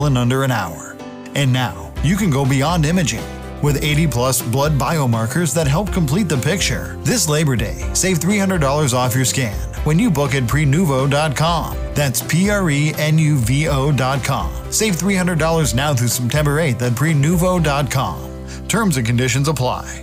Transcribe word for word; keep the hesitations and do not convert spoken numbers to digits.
in under an hour. And now, you can go beyond imaging. With eighty plus blood biomarkers that help complete the picture. This Labor Day, save three hundred dollars off your scan when you book at prenuvo dot com. That's P R E N U V O dot com. Save three hundred dollars now through September eighth at prenuvo dot com. Terms and conditions apply.